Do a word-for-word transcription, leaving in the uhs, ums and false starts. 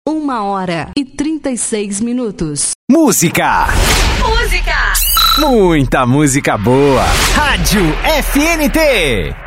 Uma hora e trinta e seis minutos. Música! Música! Muita música boa! Rádio F N T!